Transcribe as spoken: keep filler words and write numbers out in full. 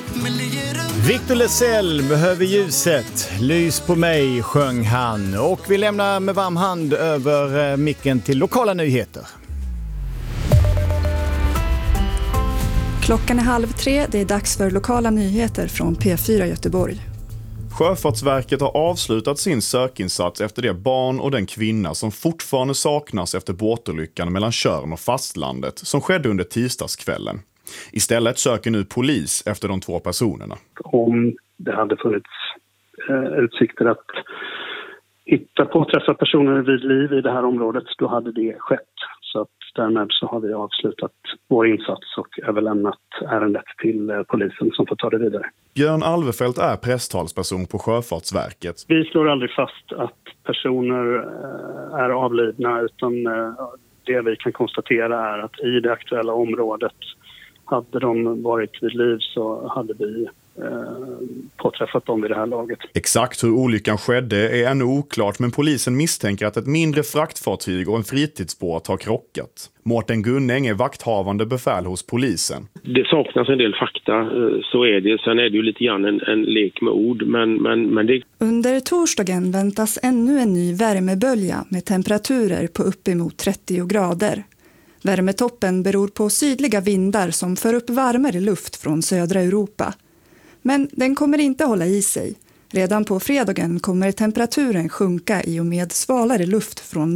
Victor Lessell, Behöver ljuset, lys på mig, sjöng han. Och vi lämnar med varm hand över micken till lokala nyheter. Klockan är halv tre, det är dags för lokala nyheter från P fyra Göteborg. Sjöfartsverket har avslutat sin sökinsats efter det barn och den kvinna som fortfarande saknas efter båtolyckan mellan Tjörn och fastlandet som skedde under tisdagskvällen. Istället söker nu polis efter de två personerna. Om det hade funnits eh, utsikter att hitta påträffade personer vid liv i det här området, då hade det skett. Så att därmed så har vi avslutat vår insats och överlämnat ärendet till eh, polisen som får ta det vidare. Björn Alvefelt är presstalsperson på Sjöfartsverket. Vi slår aldrig fast att personer eh, är avlidna, utan eh, det vi kan konstatera är att i det aktuella området, hade de varit vid liv så hade vi eh, påträffat dem vid det här laget. Exakt hur olyckan skedde är ännu oklart, men polisen misstänker att ett mindre fraktfartyg och en fritidsbåt har krockat. Mårten Gunning är vakthavande befäl hos polisen. Det saknas en del fakta, så är det. Sen är det ju lite grann en, en lek med ord. Men, men, men det... Under torsdagen väntas ännu en ny värmebölja med temperaturer på uppemot trettio grader. Värmetoppen beror på sydliga vindar som för upp varmare luft från södra Europa. Men den kommer inte hålla i sig. Redan på fredagen kommer temperaturen sjunka i och med svalare luft från